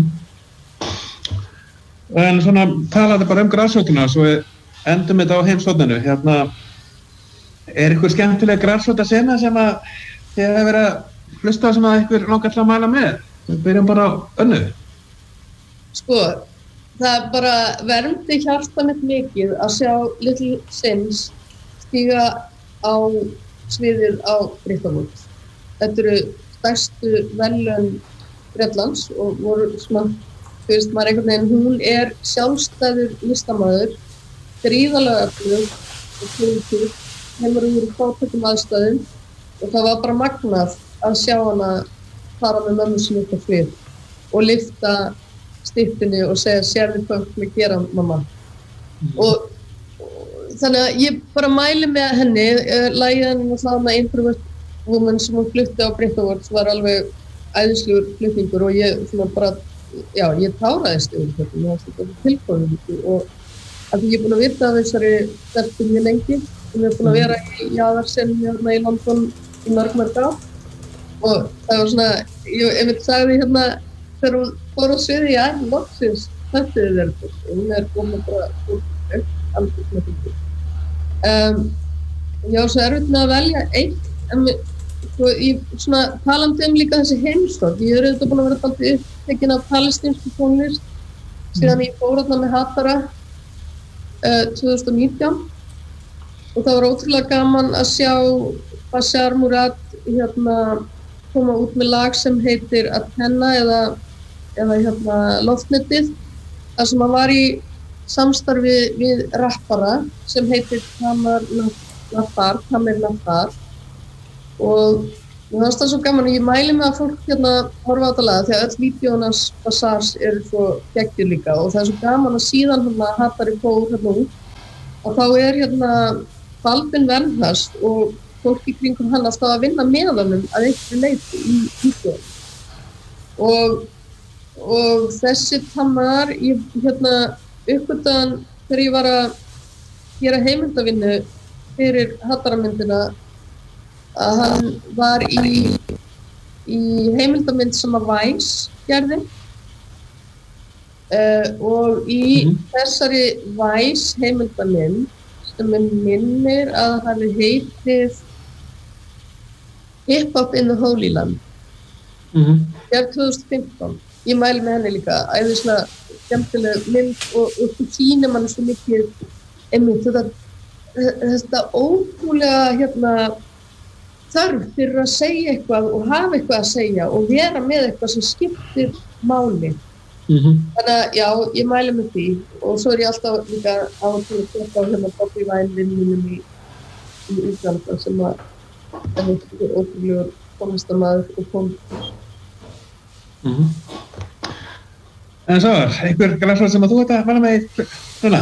En svona talaði bara grasrótina svo við endum þetta á heimsókninu. Er ykkur skemmtileg grasróta sena sem að þið hefur verið að hlusta sem að ykkur langar til að mæla með? Við byrjum bara á Önnu. Sko, það bara vermdi hjarta mitt mikið að sjá Little Sims stíga á sviðið á Bretavót. Þetta eru stærstu verðlaun Bretlands og voru svona, maður einhvern veginn, hún sjálfstæður listamaður, gríðarlega öflug og klútur, hefur úr fátækum aðstæðum og það var bara magnað að sjá hana fara með mömmu sinni upp á svið og lyfta styttunni og segja sérðu hvað við gera, mamma. Og þannig að ég bara mæli með henni, lagið henni náttúrulega Introvert Woman sem hún flutti á Bretavót var alveg æðislegur flutningur og ég svona bara, ég táraðist yfir þetta, mér fannst þetta tilkomið og að ég búin að vita af þessari stelpu mjög lengi og ég búin að vera í jaðarsenni í London í mörg ár og það var svona, ég sagði þegar hún fór á sviði, loksins, þetta þetta og hún komin bara upp alveg með þetta. Ég var svo erfitt með að velja eitt en ég svona talandi líka þessi heimsókn, ég auðvitað búin að vera dálítið upptekin af palestínsku tónlist síðan ég fór með Hatara 2019 og það var ótrúlega gaman að sjá Bashar Murad koma út með lag sem heitir Athena eða Loftnetið þar sem hann var í samstarfi við rappara sem heitir Tamir Nafar og mér fannst það svo gaman og ég mæli með að fólk hérna horfa á þetta lag því að öll vídeónas Bazaars eru svo geggjur líka og það er svo gaman að síðan hérna Hattari fór hérna út og þá er hérna Baldvin Vernharst og fólk í kringum hann alltaf að vinna með honum að einhverju leyti í vídeónu og þessi Tamar, ég hérna uppgötaðan þegar ég var að gera heimildavinnu fyrir Hattaramyndina að hann var í heimildamynd sem að Vice gerði og í þessari Vice heimildamynd sem minnir að hann heitið Hip Hop in the Holy Land gerð 2015 ég mæli með henni líka æðislega skemmtileg mynd og þú sýnir mann svo mikið einmitt þetta ótrúlega hérna þörf fyrir að segja eitthvað og hafa eitthvað að segja og vera með eitthvað sem skiptir máli þannig að já, ég mæli með því og svo ég alltaf líka á til að teka á hérna Bobby Vine vinnunum í Íslanda sem að það er ótrúlegur tónlistarmaður og tónlistar En svo, einhver græsla sem að þú þetta vala með núna?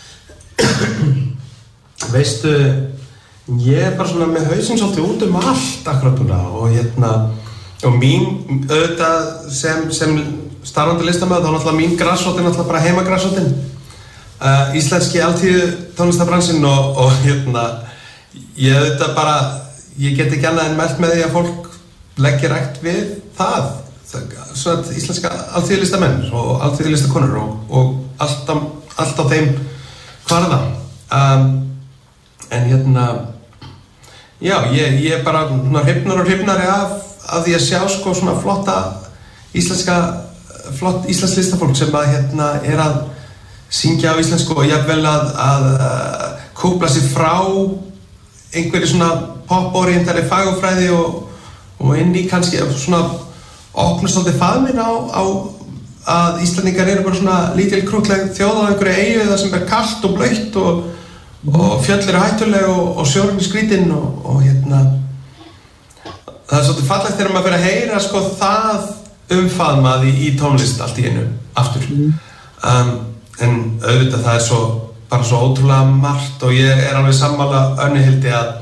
Veistu, ég bara svona með hausinn svolítið út allt akkurat núna og mín auðvitað sem starfandi listamaður þá náttúrulega mín græsrótin náttúrulega bara heimagræsrótin íslenski alþýðu tónlistarbransin og ég auðvitað bara ég get ekki annað en mælt með því að fólk leggir rækt við það svona íslenska alþýðulistamenn og alþýðulistakonur og allt á þeim hvarða en já, ég bara hrifnari af því að sjá sko svona flott íslensk listafólk sem að er að syngja á íslensku og jafnvel að kúpla sig frá einhverju svona pop-orientari fagurfræði og inn í kannski svona opnast svolítið faðminn á að Íslendingar eru bara svona lítil krúttleg þjóð á einhverju eyju það sem er kalt og blautt og fjöll eru hættuleg og sjórinn er skrítinn og það er svolítið fallegt þegar maður fyrir að heyra sko það umfaðmað í tónlist allt í einu aftur en auðvitað það er bara svo ótrúlega margt og ég er alveg sammála Önnu Hildi að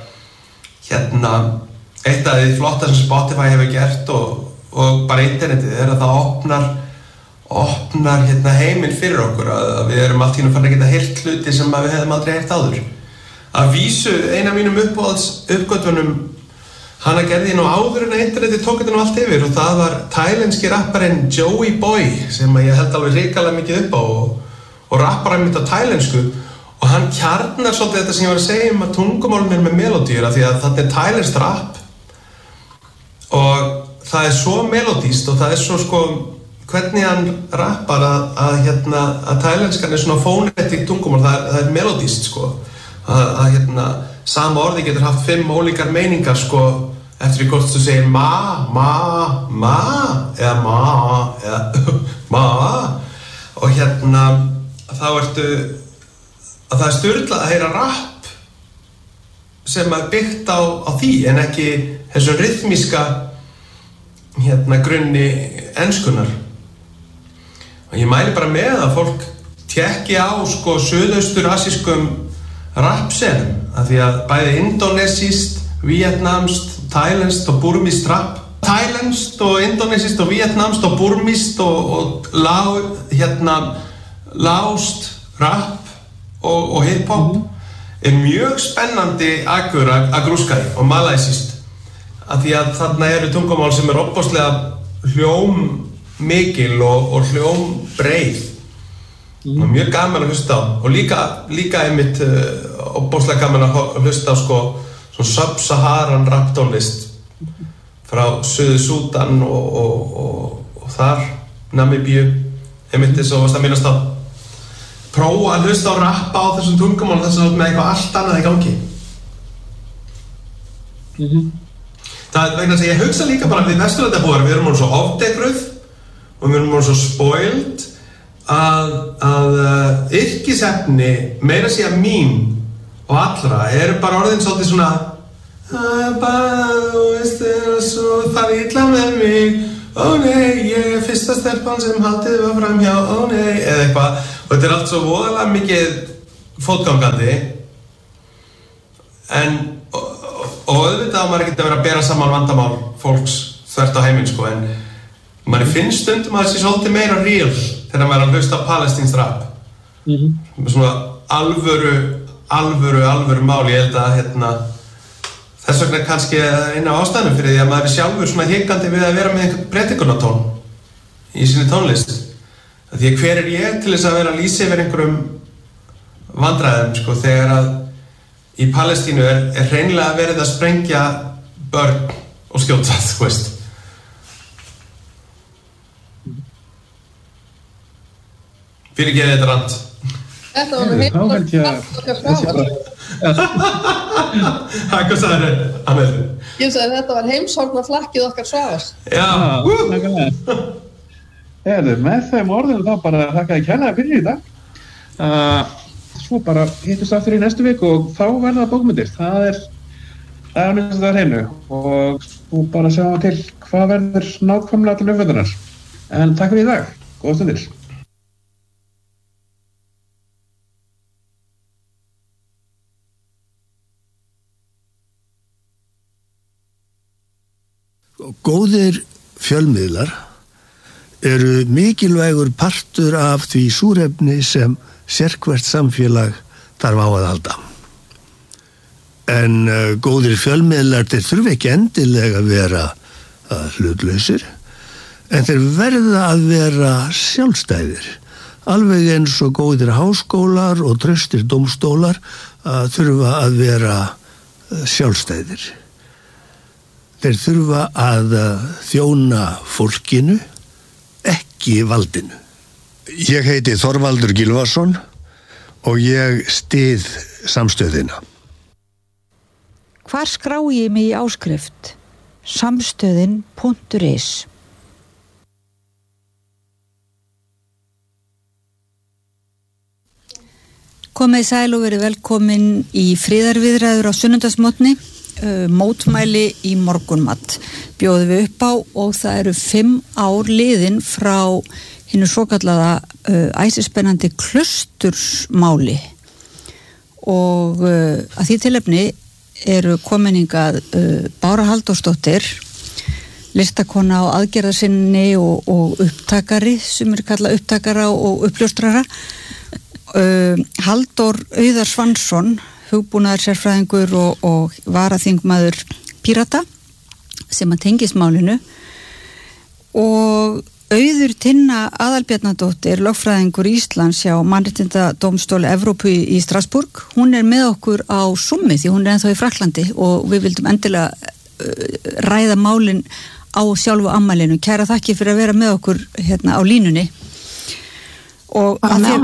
eitt af því flotta sem Spotify hefur gert og bara internetið er að það opnar heiminn fyrir okkur að við erum allt í einu farin að geta heyrt hluti sem við hefðum aldrei heyrt áður að vísu ein af mínum uppgötvunum hana gerði nú áður en að internetið tók þetta nú allt yfir og það var tælenski rapparinn Joey Boy sem ég held alveg hrikalega mikið upp á og rappar einmitt á tælensku og hann kjarnar svolítið þetta sem ég var að segja að tungumálun er með melodíur af því að þetta er tælenskt rapp og það er svo melodíst og það er svo sko hvernig hann rappar að tælenskan er svona fónetík tungumál það er melodíst sko að sama orði getur haft 5 ólíkar meiningar sko eftir hvort þú segir ma eða ma og þá ertu að það er sturlað að heyra rapp sem er byggt á því en ekki þessu rytmíska grunni enskunnar og ég mæli bara með að fólk tékki á sko suðaustur-asískum rappsenum af því að bæði indonesískt, vietnamskt, tælenskt og burmískt rapp tælenskt og indonesískt og vietnamskt og burmískt og lást rapp og hip-hop er mjög spennandi agur að grúska í og malaysískt af því að þarna eru tungumál sem er opbáslega hljómmikil og hljómbreið og mjög gaman að hlusta á og líka einmitt opbáslega gaman að hlusta á sko svona sub-Saharan rapptónlist frá Suður-Súdan og þar Namibíu einmitt þess að varst að minnast á prófa að hlusta á rappa á þessum tungumál þess að með eitthvað allt annað í gangi það er vegna að ég hugsa líka bara við vesturlandabúar við erum svo ofdegruð og við erum svo spoiled að yrkisefni meira segja mín og allra eru bara orðin svolítið svona Svo það illa með mig, ó nei, ég fyrsta stelpan sem haldið var framhjá, ó nei, eða eitthvað. Og þetta allt svo voðalega mikið fótgangandi. En, og auðvitað á maður ekkert að vera að bera saman vandamál fólks þvert á heiminn, sko, en maður finnst stundum að það sé svolítið meira real þegar maður er að hlusta á palestínskt rap. Svona alvöru mál, ég held að, þess vegna kannski eina af ástæðunum fyrir því að maður er sjálfur svona hikandi við að vera með einhvern predikunartón í sinni tónlist. Því að hver er ég til þess að vera að lýsa yfir einhverjum vandræðum, sko, þegar að í Palestínu er hreinlega verið að sprengja börn og skjóta, þú veist. Fyrirgefið þetta rand. Þetta var með Hvað sagði þér, Annel? Ég sagði þetta var heimshorna flakkið okkar Svavars. Já, með þeim orðinu þá bara þakka þér kærlega fyrir í dag. Svo bara hittust aftur í næstu viku og þá verða bókmyndir. Það er minnst að það er hreinu og svo bara sjáum við til hvað verður nákvæmlega til umfjöllunar. En takk fyrir í dag, góða stundir. Góðir fjölmiðlar eru mikilvægur partur af því súrefni sem sérhvert samfélag þarf á að halda. En góðir fjölmiðlar þeir þurfa ekki endilega að vera hlutlausir, en þeir verða að vera sjálfstæðir. Alveg eins og góðir háskólar og traustir dómstólar þurfa að vera sjálfstæðir. Þeir þurfa að þjóna fólkinu, ekki valdinu. Ég heiti Þorvaldur Gylfason og ég styð samstöðina. Hvar skrái ég mig í áskrift? Samstöðin.is. Komið sæl og verið velkomin í friðarviðræður á sunnudagsmotni. Mótmæli í morgunmat bjóðum við upp á og það eru 5 ár liðin frá hinu svokallaða æsispennandi klaustursmáli og að því tilefni eru komin hingað Bára Halldórsdóttir, listakona á aðgerðarsinni og upptakari sem eru kallað upptakara og uppljóstrara, Halldór Auðar Svansson, hugbúnaðar sérfræðingur og varaþingmaður Pírata sem að tengist málinu og Auður Tinna Aðalbjarnadóttir, lögfræðingur Íslands hjá Mannréttindadómstóli Evrópu í Strasbourg. Hún er með okkur á Zoom því hún er ennþá í Frakklandi og við vildum endilega ræða málin á sjálfu afmælinu. Kæra þakki fyrir að vera með okkur hérna á línunni. Og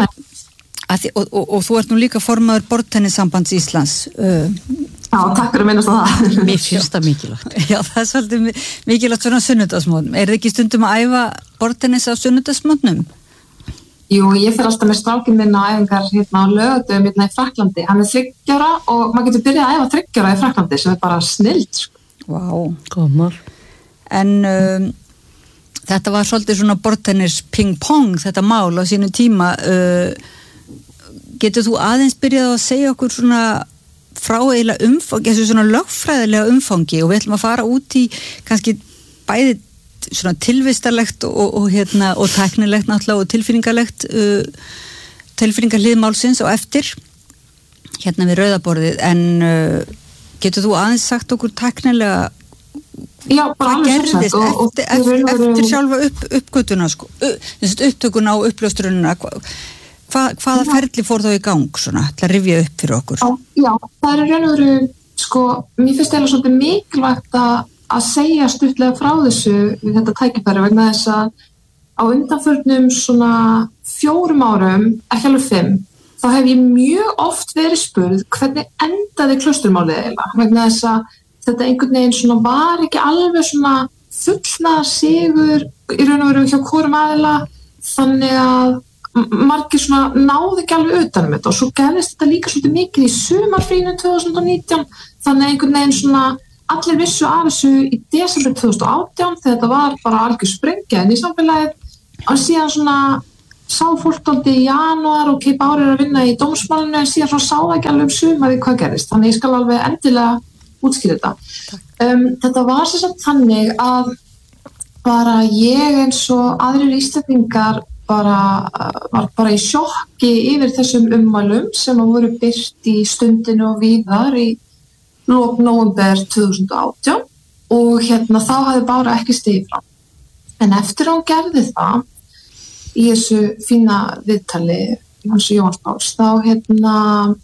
þú ert nú líka formaður borðtennissambands Íslands. Já, takk fyrir að minnast á það. Mér finnst það mikilvægt. Já, það er svolítið mikilvægt svona sunnudagsmótnum. Er þið ekki stundum að æfa borðtennis á sunnudagsmótnum? Jú, ég fer alltaf með strákinn minn á æfingar hérna á Laugardögum hérna í Frakklandi. Hann er 30 ára og maður getur byrjað að æfa 30 ára í Frakklandi sem er bara snillt. Vá, góðmál. En þetta var svolítið svona borðtennis ping-pong þetta mál á sínu tíma. Getur þú aðeins byrjað að segja okkur svona frá eiginlega umfangi, þessu svona lögfræðilega umfangi og við ætlum að fara út í kannski bæði svona tilvistarlegt og tæknilegt náttúrulega og tilfinningarhlið málsins og eftir hérna við rauðaborðið en getur þú aðeins sagt okkur tæknilega hvað gerðist eftir sjálfa uppgötuna sko, upptökuna og uppljóstrunina hvaða ferli fór þá í gang svona, til að rifja upp fyrir okkur? Já, það er raun og veru, sko, mér finnst eða svolítið mikilvægt að segja stuttlega frá þessu við þetta tækifæri vegna þess að á undanförnum svona 4 árum, ekki alveg 5, þá hef ég mjög oft verið spurð hvernig endaði klausturmálið eiginlega vegna þess að þetta einhvern veginn svona var ekki alveg svona fullnaðar sigur í raun og veru hjá hvorum aðila þannig að margir svona náðu ekki alveg utan þetta og svo gerðist þetta líka svolítið mikið í sumarfrínu 2019 þannig einhvern veginn svona allir vissu af þessu í desember 2018 þegar þetta var bara algjör sprengja inn í samfélagið og síðan svona sá fólk dálítið í janúar og Keip Árið að vinna í dómsmálinu en síðan svo sá það ekki alveg sumarið hvað gerðist þannig ég skal alveg endilega útskýra þetta. Þetta var sem sagt þannig að bara ég eins og aðrir Íslendingar var bara í sjokki yfir þessum ummælum sem voru birt í Stundinni og víðar í lok nóvember 2018 og þá hafði Bára ekki stigið fram. En eftir hún gerði það í þessu fína viðtali hans Jóhanns Páls þá